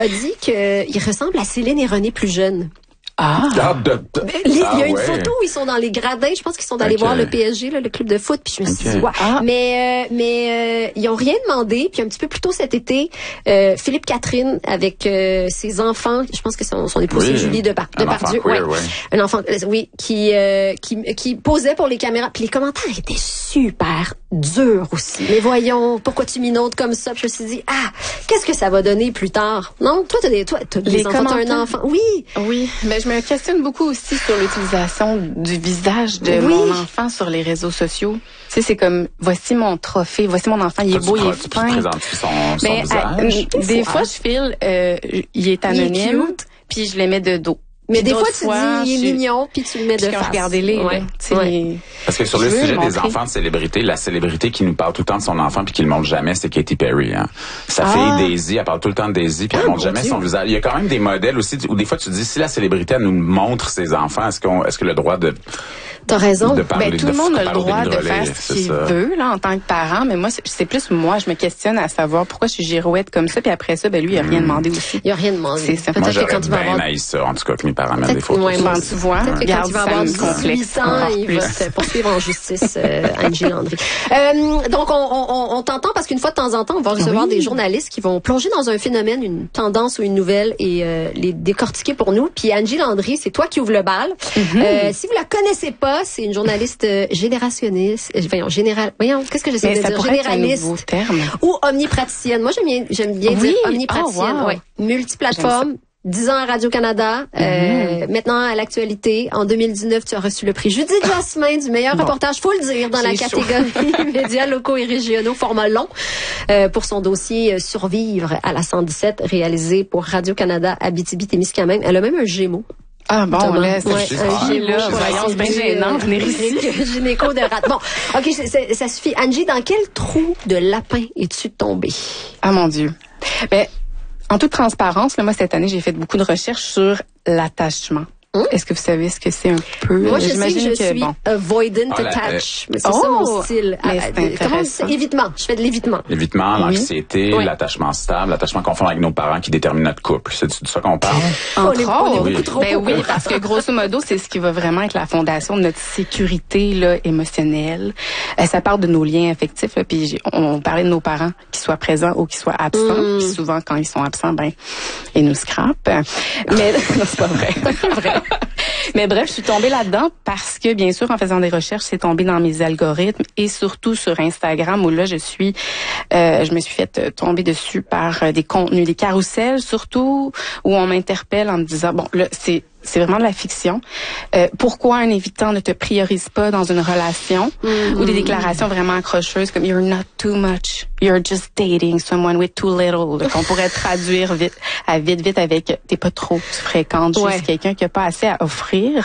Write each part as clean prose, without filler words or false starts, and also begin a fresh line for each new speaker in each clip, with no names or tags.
a dit qu'il ressemble à Céline et René plus jeunes. Il y a une photo où ils sont dans les gradins. Je pense qu'ils sont allés voir le PSG, là, le club de foot. Puis je me suis dit, mais ils ont rien demandé. Puis un petit peu plus tôt cet été, Philippe Catherine avec ses enfants, je pense que son épouse c'est Julie Depardieu, un enfant, qui posait pour les caméras. Puis les commentaires étaient super durs aussi. Mais voyons, pourquoi tu minaudes comme ça? Puis je me suis dit, qu'est-ce que ça va donner plus tard? Non, toi t'as des enfants, t'as un enfant. Oui,
mais je me questionne beaucoup aussi sur l'utilisation du visage de mon enfant sur les réseaux sociaux. Tu sais, c'est comme, voici mon trophée, voici mon enfant, il est beau, il est fin.
Tu présentes son visage?
Des fois, je file, il est anonyme, puis je les mets de dos.
Mais des fois, tu dis, il est mignon, puis tu le mets de face.
Regardez-les,
Parce que sur le sujet des enfants de célébrité, la célébrité qui nous parle tout le temps de son enfant puis qui le montre jamais, c'est Katy Perry. Hein. Sa fille Daisy, elle parle tout le temps de Daisy puis elle montre jamais son visage. Il y a quand même des modèles aussi où des fois tu te dis, si la célébrité elle nous montre ses enfants, est-ce que le droit de...
T'as raison.
Tout le monde a le droit de faire ce qu'il veut là en tant que parent, mais moi c'est plus moi, je me questionne à savoir pourquoi je suis girouette comme ça, puis après ça, lui il a rien demandé aussi.
Il a rien demandé.
C'est ça.
Moi j'aurais bien haï ça, en tout cas que mes parents m'aient des photos.
Tu vois,
peut-être que quand il va avoir 18 ans, il va se poursuivre en justice, Angie Landry. Donc on t'entend parce qu'une fois de temps en temps, on va recevoir des journalistes qui vont plonger dans un phénomène, une tendance ou une nouvelle et les décortiquer pour nous. Puis Angie Landry, c'est toi qui ouvres le bal. Si vous la connaissez pas, c'est une journaliste générationniste. Qu'est-ce que j'essaie de dire? Généraliste ou omnipraticienne. Moi, j'aime bien dire omnipraticienne. Multiplateforme. 10 ans à Radio-Canada, maintenant à l'actualité. En 2019, tu as reçu le prix Judith Jasmin du meilleur reportage, faut le dire, dans la catégorie médias locaux et régionaux format long, pour son dossier Survivre à la 117, réalisé pour Radio-Canada Abitibi-Témiscamingue. Elle a même un Gémeaux.
Ah bon, voyons, c'est bien gênant, venir ici.
Gynéco de rat. Bon, OK, ça suffit. Angie, dans quel trou de lapin es-tu tombée?
Ah mon Dieu. En toute transparence, moi cette année, j'ai fait beaucoup de recherches sur l'attachement. Est-ce que vous savez ce que c'est un peu?
Moi, je suis avoidant attach. Mais c'est ça mon style. Comment c'est? Évitement. Je fais de l'évitement.
L'évitement, l'anxiété, l'attachement stable, l'attachement confond avec nos parents qui déterminent notre couple. C'est de ça qu'on parle?
Entre autres. Beaucoup trop. Oui, parce que grosso modo, c'est ce qui va vraiment être la fondation de notre sécurité là, émotionnelle. Ça part de nos liens affectifs. Là, puis on parlait de nos parents qui soient présents ou qui soient absents. Puis souvent, quand ils sont absents, ils nous scrapent. Mais c'est pas vrai. C'est vrai. Mais bref, je suis tombée là-dedans parce que, bien sûr, en faisant des recherches, c'est tombé dans mes algorithmes et surtout sur Instagram où là, je me suis fait tomber dessus par des contenus, des carousels surtout, où on m'interpelle en me disant, c'est vraiment de la fiction. Pourquoi un évitant ne te priorise pas dans une relation ou des déclarations vraiment accrocheuses comme you're not too much, you're just dating someone with too little, qu'on pourrait traduire vite avec t'es pas trop, tu fréquentes juste quelqu'un qui a pas assez à offrir.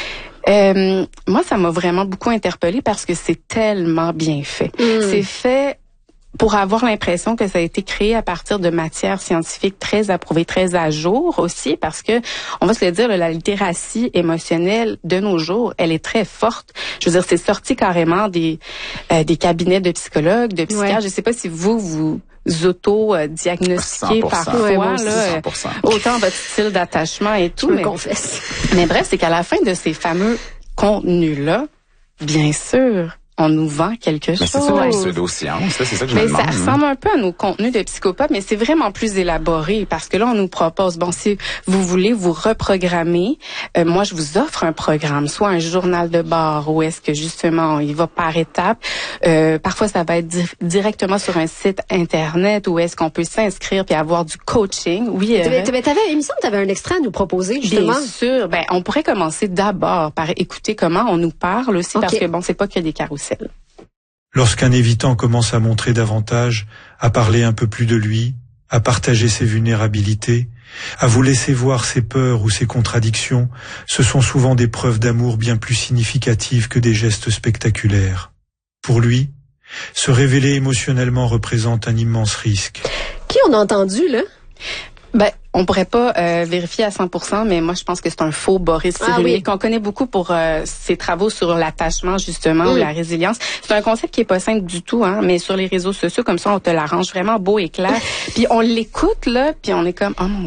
Moi, ça m'a vraiment beaucoup interpellée parce que c'est tellement bien fait. C'est fait pour avoir l'impression que ça a été créé à partir de matières scientifiques très approuvées, très à jour aussi, parce que, on va se le dire, la littératie émotionnelle de nos jours, elle est très forte. Je veux dire, c'est sorti carrément des cabinets de psychologues, de psychiatres. Je sais pas si vous auto-diagnostiquez parfois, là, autant votre style d'attachement et tout.
Je me confesse.
Mais bref, c'est qu'à la fin de ces fameux contenus-là, bien sûr, on nous vend quelque chose.
Mais c'est ça la pseudo-science, c'est ça que je me demande.
Ça ressemble un peu à nos contenus de psychopathes, mais c'est vraiment plus élaboré parce que là, on nous propose, si vous voulez vous reprogrammer, moi, je vous offre un programme, soit un journal de bord où est-ce que justement, il va par étapes. Parfois, ça va être directement sur un site Internet où est-ce qu'on peut s'inscrire puis avoir du coaching. Oui.
Il me semble que tu avais un extrait à nous proposer, justement.
Bien sûr. On pourrait commencer d'abord par écouter comment on nous parle aussi parce que, c'est pas que des carousels.
Lorsqu'un évitant commence à montrer davantage, à parler un peu plus de lui, à partager ses vulnérabilités, à vous laisser voir ses peurs ou ses contradictions, ce sont souvent des preuves d'amour bien plus significatives que des gestes spectaculaires. Pour lui, se révéler émotionnellement représente un immense risque.
Qui on a entendu, là?
On pourrait pas vérifier à 100%, mais moi je pense que c'est un faux Boris Cyrulnik qu'on connaît beaucoup pour ses travaux sur l'attachement justement ou la résilience. C'est un concept qui est pas simple du tout, mais sur les réseaux sociaux comme ça on te l'arrange vraiment beau et clair. Puis on l'écoute là, puis on est comme oh mon